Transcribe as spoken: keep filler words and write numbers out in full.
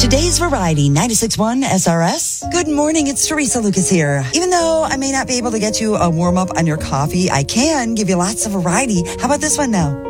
Today's variety, ninety-six point one S R S. Good morning, it's Teresa Lucas here. Even though I may not be able to get you a warm-up on your coffee, I can give you lots of variety. How about this one now?